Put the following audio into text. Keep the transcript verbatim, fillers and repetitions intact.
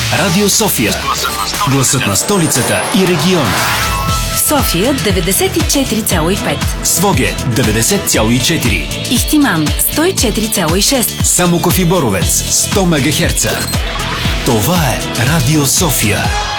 Радио София. Гласът на столицата и региона. София деветдесет и четири цяло и пет. Своге деветдесет цяло и четири. Ихтиман сто и четири цяло и шест. Самоков и Боровец сто мегахерца. Това е Радио София.